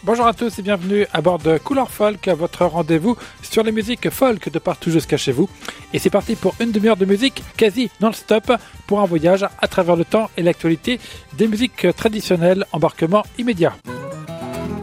Bonjour à tous et bienvenue à bord de Couleur Folk, votre rendez-vous sur les musiques folk de partout jusqu'à chez vous. Et c'est parti pour une demi-heure de musique quasi non-stop pour un voyage à travers le temps et l'actualité des musiques traditionnelles. Embarquement immédiat.